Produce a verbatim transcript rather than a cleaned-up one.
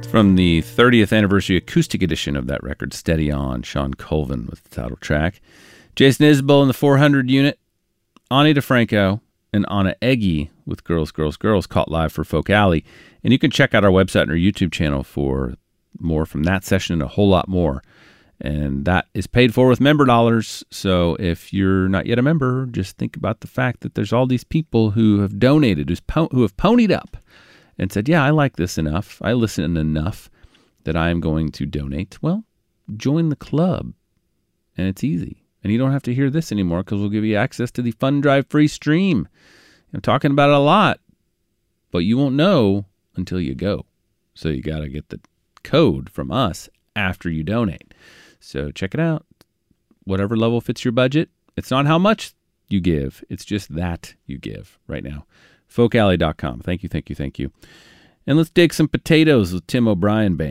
from the thirtieth anniversary acoustic edition of that record, Steady On, Sean Colvin with the title track. Jason Isbell in the four hundred unit, Ani DeFranco, and Anna Eggy with Girls, Girls, Girls, caught live for Folk Alley. And you can check out our website and our YouTube channel for more from that session and a whole lot more. And that is paid for with member dollars. So if you're not yet a member, just think about the fact that there's all these people who have donated, who's po- who have ponied up and said, yeah, I like this enough. I listen enough that I am going to donate. Well, join the club. And it's easy. And you don't have to hear this anymore because we'll give you access to the Fun Drive free stream. I'm talking about it a lot, but you won't know until you go. So you got to get the code from us after you donate. So check it out. Whatever level fits your budget. It's not how much you give. It's just that you give right now. folk alley dot com. Thank you, thank you, thank you. And let's dig some potatoes with Tim O'Brien Band.